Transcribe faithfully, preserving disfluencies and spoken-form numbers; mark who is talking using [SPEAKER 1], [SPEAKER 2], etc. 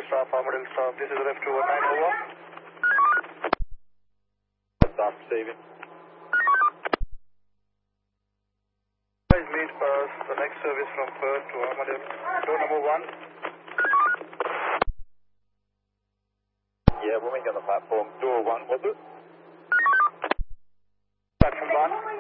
[SPEAKER 1] staff, Armadale staff. This is Ref two one nine over.
[SPEAKER 2] Staff receiving.
[SPEAKER 1] Please lead Perth. The next service from Perth to Armadale. Door number one.
[SPEAKER 2] Yeah, we'll make on the platform. Door one, was it?
[SPEAKER 1] Platform one.